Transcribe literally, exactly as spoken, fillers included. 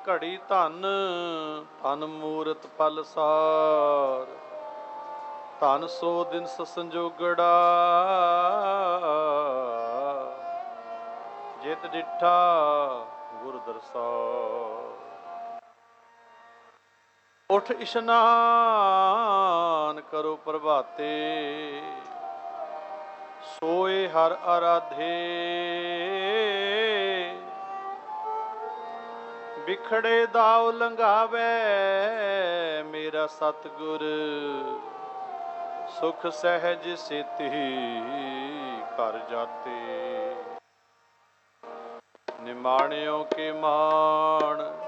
ਘੜੀ ਧਨ ਧਨ ਮੂਰਤ ਫਲ ਸਾਰ ਧਨ ਸੋ ਦਿਨ ਸੰਜੋਗੜਾ ਜਿਤ ਡਿਠਾ ਗੁਰ ਦਰਸਾਰ। ਉਠ ਇਸ਼ਨਾਨ ਕਰੋ ਪ੍ਰਭਾਤੇ ਸੋਏ ਹਰ ਆਰਾਧੇ ਬਿਖੜੇ ਦਾਉ ਲੰਘਾਵੇ ਮੇਰਾ ਸਤਿਗੁਰ ਸੁਖ ਸਹਿਜ ਸੇਤੀ ਘਰ ਜਾਤੇ। ਨਿਮਾਣਿਓ ਕੇ ਮਾਣ